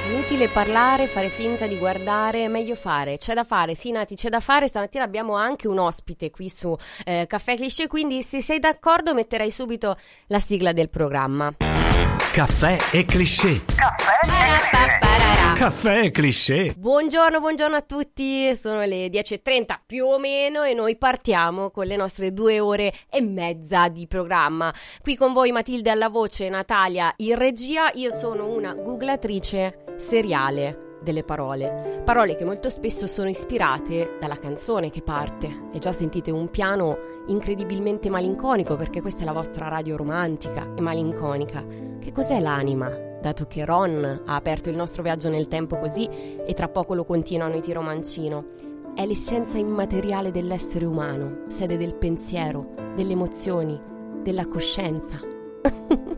Inutile parlare, fare finta di guardare, è meglio fare. C'è da fare, sì Nati, c'è da fare. Stamattina abbiamo anche un ospite qui su Caffè Cliché, quindi se sei d'accordo metterai subito la sigla del programma. Caffè e Cliché. Caffè e Cliché. Buongiorno a tutti, sono le 10:30 più o meno e noi partiamo con le nostre 2 ore e mezza di programma. Qui con voi Matilde alla voce, Natalia in regia. Io sono una googlatrice seriale delle parole che molto spesso sono ispirate dalla canzone che parte. E già sentite un piano incredibilmente malinconico, perché questa è la vostra radio romantica e malinconica. Che cos'è l'anima? Dato che Ron ha aperto il nostro viaggio nel tempo così, e tra poco lo continuano i Tiro Mancino. È l'essenza immateriale dell'essere umano, sede del pensiero, delle emozioni, della coscienza.